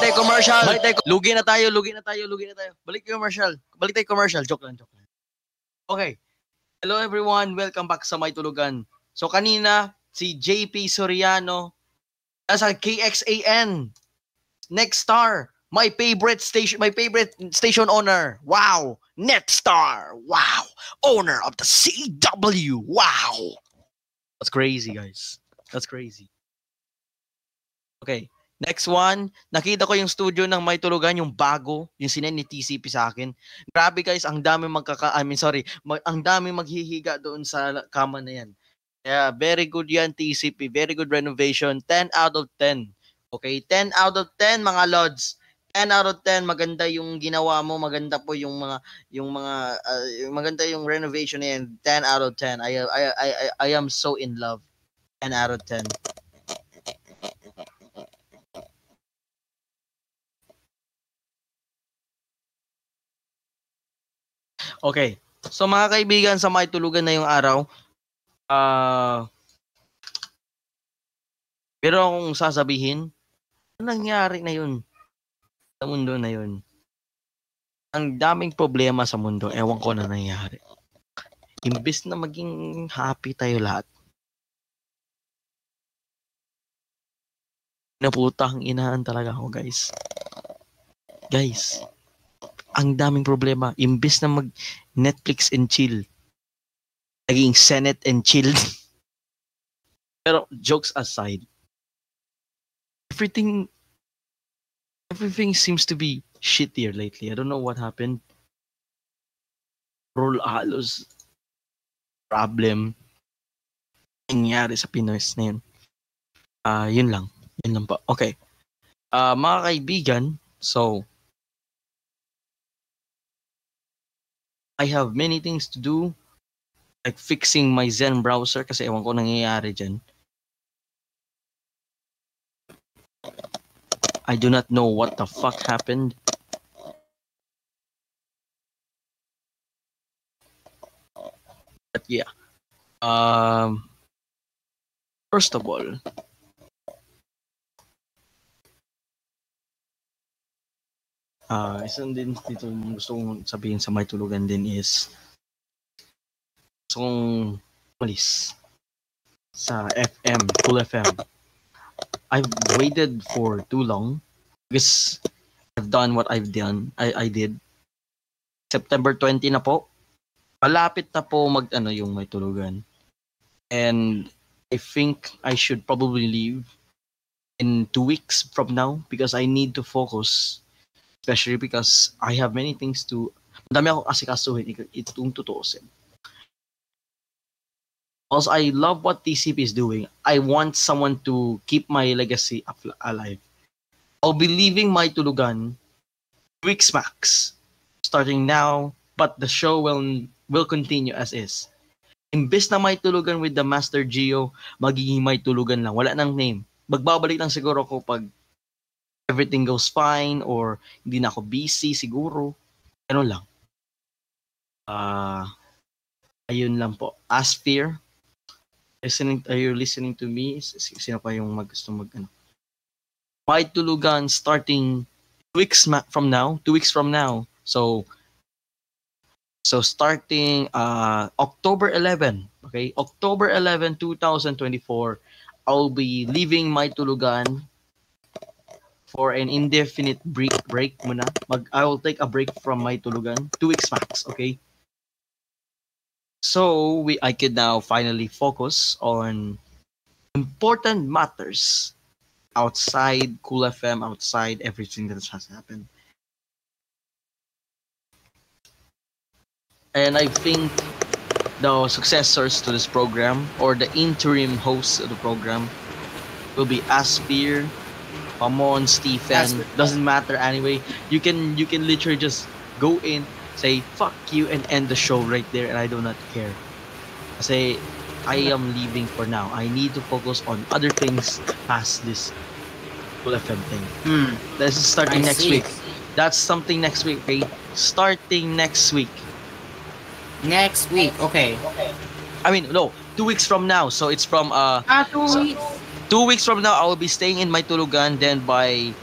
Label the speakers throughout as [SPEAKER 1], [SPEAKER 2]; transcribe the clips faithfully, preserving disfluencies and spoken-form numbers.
[SPEAKER 1] tayo commercial. Balik tayo. Lugi na tayo, lugi na tayo, lugi na tayo. Balik tayo commercial. Balik tayo commercial. Joke lang, joke lang. Okay. Hello everyone. Welcome back sa May Tulugan. So kanina, si J P Soriano, nasa K X A N. Next Star. My favorite station, my favorite station owner. Wow. Netstar. Wow. Owner of the C W. Wow. That's crazy, guys. That's crazy. Okay. Next one, nakita ko yung studio ng May Tulugan, yung bago, yung sinend ni T C P sa akin. Grabe guys, ang dami magkaka, I mean sorry, mag, ang dami maghihiga doon sa kama na yan. Yeah, very good yan T C P, very good renovation, ten out of ten. Okay, ten out of ten mga lods. ten out of ten, maganda yung ginawa mo, maganda po yung mga yung mga uh, yung maganda yung renovation na yan. ten out of ten. I I I I, I am so in love. ten out of ten. Okay. So mga kaibigan, sa May Tulugan na yung araw. Ah uh, pero akong sasabihin, ano nangyari na yun sa mundo na yun? Ang daming problema sa mundo, ewan ko na nangyari. Imbes na maging happy tayo lahat. Naputang inahan talaga ako, guys. Guys, ang daming problema. Imbes na mag Netflix and chill, naging Senate and chill. Pero jokes aside, everything everything seems to be shittier lately. I don't know what happened. Roll halos problem nangyari sa Pinoys na yun. Ah, uh, yun lang. Yun lang pa. Okay. Ah, uh, mga kaibigan, so I have many things to do, like fixing my Zen browser kasi ewan ko nangyayari dyan. I do not know what the fuck happened. But yeah. Um, first of all, Ah, uh, isang din dito gusto kong sabihin sa May Tulugan din is gusto kong malis sa F M, Cool F M. I've waited for too long because I've done what I've done. I I did. September twentieth na po. Malapit na po mag ano yung May Tulugan. And I think I should probably leave in two weeks from now because I need to focus. Especially because I have many things to... Madami ako asikasuhin, itong tutuusin. Also, I love what T C P is doing. I want someone to keep my legacy alive. I'll be leaving May Tulugan weeks max, starting now, but the show will will continue as is. Imbes na May Tulugan with the Master Gio, magiging May Tulugan lang. Wala nang name. Magbabalik lang siguro ko pag everything goes fine or hindi na ako busy siguro. Ano lang. Ah, uh, ayun lang po. Asphere, listening, are you listening to me? Sino pa yung maggusto mag ano? May Tulugan starting two weeks from now, two weeks from now. So so starting uh October eleventh, okay? October eleventh, twenty twenty-four, I'll be leaving May Tulugan for an indefinite break break muna. Mag I will take a break from May Tulugan, two weeks max, okay? So we I could now finally focus on important matters outside Cool F M, outside everything that has happened. And I think the successors to this program or the interim hosts of the program will be Asphere, Pamon, Stephen, doesn't matter anyway. You can you can literally just go in, say fuck you and end the show right there and I do not care. Say I am leaving for now. I need to focus on other things past this Cool F M thing.
[SPEAKER 2] Hmm.
[SPEAKER 1] This is starting
[SPEAKER 2] I
[SPEAKER 1] next
[SPEAKER 2] see.
[SPEAKER 1] week. That's something next week, okay? Starting next week.
[SPEAKER 2] Next week, okay.
[SPEAKER 1] I mean, no, two weeks from now. So it's from uh
[SPEAKER 2] Ah, two
[SPEAKER 1] so,
[SPEAKER 2] weeks.
[SPEAKER 1] Two weeks from now, I will be staying in May Tulugan. Then by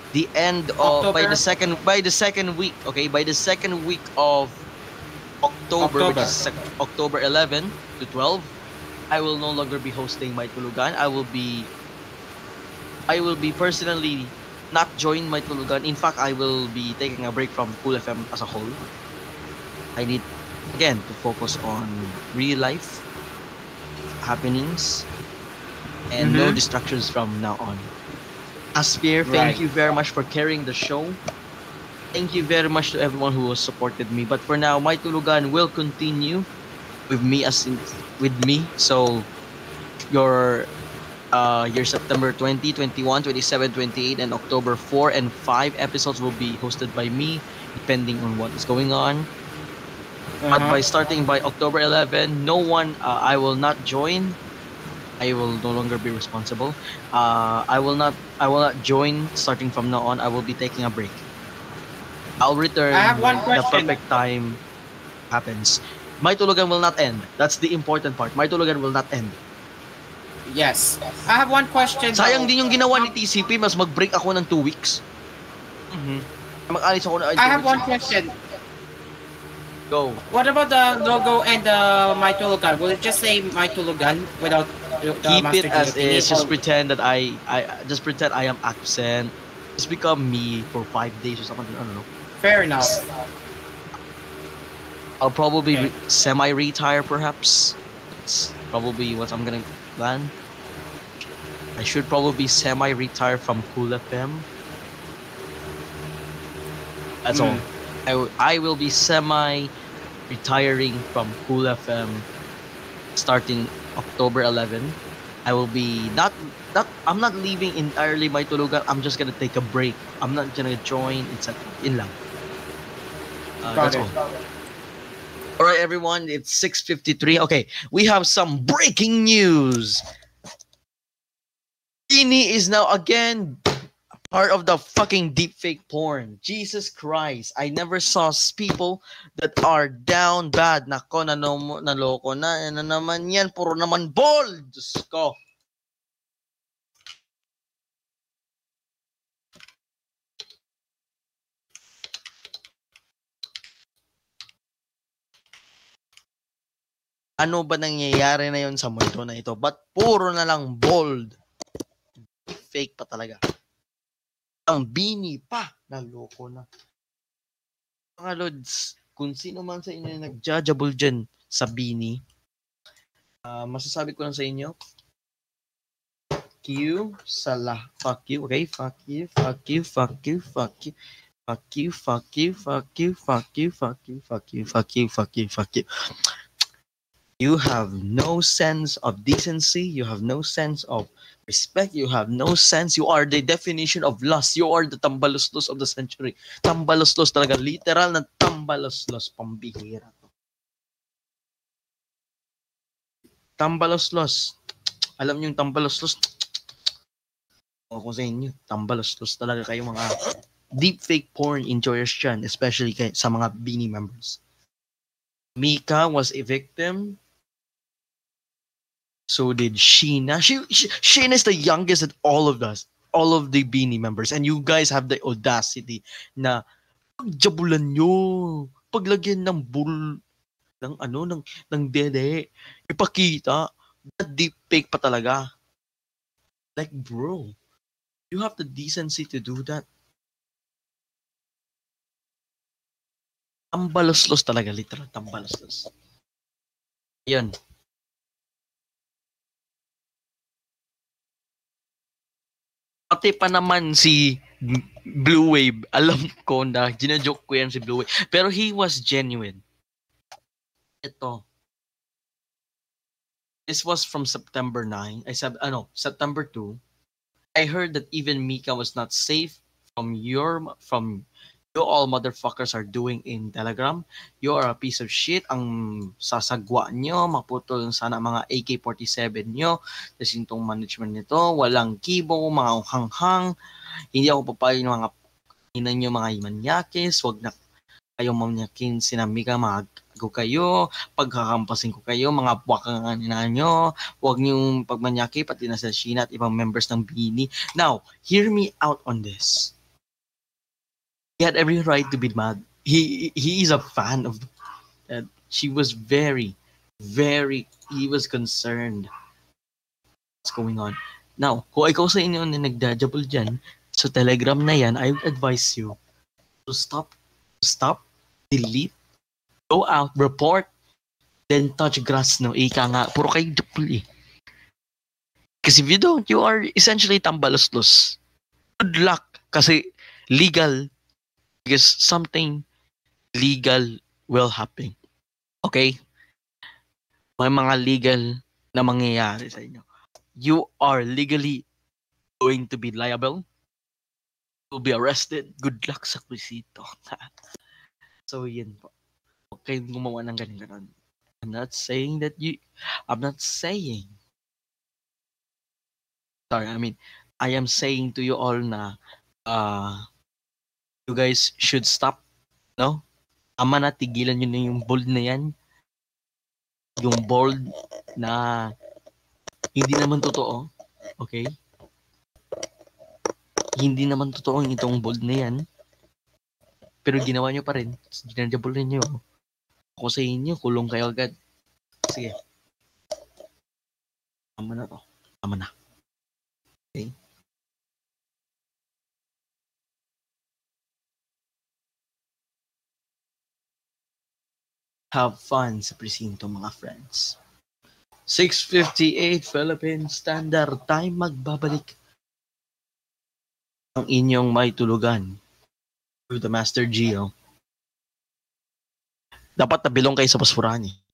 [SPEAKER 1] the end of
[SPEAKER 2] October?
[SPEAKER 1] by the second by the second week, okay, by the second week of October,
[SPEAKER 2] October.
[SPEAKER 1] which is sec- October eleventh to twelfth, I will no longer be hosting my Tulugan. I will be I will be personally not join my Tulugan. In fact, I will be taking a break from Cool F M as a whole. I need again to focus on real life happenings and no
[SPEAKER 2] Mhm.
[SPEAKER 1] distractions from now on. Aspire, thank
[SPEAKER 2] Right.
[SPEAKER 1] you very much for carrying the show. Thank you very much to everyone who has supported me. But for now, my Tulugan will continue with me as in, with me. So your uh your September twentieth, twenty-first, twenty-seventh, twenty-eighth, and October four and five episodes will be hosted by me, depending on what is going on. But
[SPEAKER 2] Uh-huh.
[SPEAKER 1] by starting by October eleventh, no one uh, I will not join. I will no longer be responsible. Uh, I will not. I will not join starting from now on. I will be taking a break. I'll
[SPEAKER 2] I have
[SPEAKER 1] return
[SPEAKER 2] one
[SPEAKER 1] when the
[SPEAKER 2] question.
[SPEAKER 1] perfect time happens. My tulugan will not end. That's the important part. My tulugan will not end.
[SPEAKER 2] Yes. I have one question
[SPEAKER 1] Sayang
[SPEAKER 2] though.
[SPEAKER 1] din yung ginawa ni T C P. Mas mag-break ako ng two weeks. Mm-hmm. Mag-alis ako ng
[SPEAKER 2] I
[SPEAKER 1] two
[SPEAKER 2] have
[SPEAKER 1] weeks.
[SPEAKER 2] one question.
[SPEAKER 1] Go.
[SPEAKER 2] What about the logo and the My Tulugan? Will it just say My Tulugan without the
[SPEAKER 1] Keep
[SPEAKER 2] Master
[SPEAKER 1] it as
[SPEAKER 2] Guillotine?
[SPEAKER 1] is. Just
[SPEAKER 2] Or-
[SPEAKER 1] pretend that I, I, just pretend I am absent. Just become me for five days or something. I don't know.
[SPEAKER 2] Fair enough.
[SPEAKER 1] I'll probably
[SPEAKER 2] Okay.
[SPEAKER 1] re- semi-retire, perhaps. That's probably what I'm gonna plan. I should probably semi-retire from Cool F M. That's
[SPEAKER 2] Mm.
[SPEAKER 1] all. I, w- I will be semi-retiring from Cool F M starting October eleventh. I will be not not I'm not leaving entirely my tulugan. I'm just gonna take a break. I'm not gonna join. It's a in lang. Uh,
[SPEAKER 2] Got
[SPEAKER 1] that's
[SPEAKER 2] it.
[SPEAKER 1] all. All right, everyone. It's six fifty-three. Okay, we have some breaking news. Beanie is now again part of the fucking deepfake porn. Jesus Christ. I never saw people that are down bad. Nako, nano, naloko na. Ano naman yan? Puro naman bold. Diyos ko. Ano ba nangyayari na yon sa mundo na ito? Ba't puro na lang bold? Fake pa talaga. Ang Beanie pa. Naloko na. Mga lods, kung sino man sa inyo nag-judgeable dyan sa Beanie, uh, masasabi ko lang sa inyo, fuck you, sala, fuck you, okay? Fuck you, fuck you, fuck you, fuck you, fuck you, fuck you, fuck you, fuck you, fuck you, fuck you, fuck you, fuck you, fuck you. You have no sense of decency. You have no sense of respect. You have no sense. You are the definition of lust. You are the tambaluslos of the century. Tambaluslos talaga. Literal na tambaluslos. Pambihira to. Tambaluslos. Alam niyo yung tambaluslos? O kung sa inyo, tambaluslos talaga kayo mga deepfake porn enjoyers dyan. Especially kay, sa mga Beanie members. Mika was a victim. So did Sheena. She, she Sheena is the youngest at all of us, all of the Beanie members, and you guys have the audacity na pagjabulan nyo, paglagyan ng bul, ng ano, ng ng dede, ipakita, that deep fake pa talaga. Like bro, you have the decency to do that. Tambalos-los talaga, literal tambalos-los. Yan. Pati pa naman si Blue Wave, alam ko na ginajoke ko yan si Blue Wave. Pero he was genuine. Ito. This was from September ninth. I said, ano, September second. I heard that even Mika was not safe from your, from you all motherfuckers are doing in Telegram. You are a piece of shit. Ang sasagwa nyo, maputol sana mga A K forty-seven nyo. Kasi itong management nito, walang kibo, mga hanghang. Hindi ako papayag ng mga ina nyo, mga manyakis. Wag na kayong manyakin sinamika, magago kayo. Pagkakampasin ko kayo, mga buwakangan na nyo. Wag nyo pagmanyaki, pati na sa Sheena at ibang members ng Beanie. Now, hear me out on this. He had every right to be mad. He he is a fan of. Uh, she was very, very. He was concerned. What's going on? Now, kung ikaw sa inyo na nagdadjabol dyan, sa Telegram na yan, I would advise you to stop, stop, delete, go out, report, then touch grass, no? Ika nga, puro kayo jabol eh. Kasi if you don't, you are essentially tambaluslos. Good luck. Kasi legal, because something legal will happen. Okay? May mga legal na mangyayari sa inyo. You are legally going to be liable. You'll be arrested. Good luck sa kwisito. So, yun po. Okay, gumawa ng ganun-ganun. I'm not saying that you... I'm not saying... Sorry, I mean, I am saying to you all na uh, you guys should stop, no? Tama na, tigilan nyo na yung bold na yan. Yung bold na hindi naman totoo. Okay? Hindi naman totoo itong bold na yan. Pero ginawa nyo pa rin. Ginadjabol rin nyo. Ako sa inyo, kulong kayo agad. Sige. Tama na to. Tama na. Okay? Have fun sa presinto, mga friends. six fifty-eight Philippine Standard Time. Magbabalik ang inyong may tulugan with the Master Gio. Dapat nabilong kayo sa Basfurani.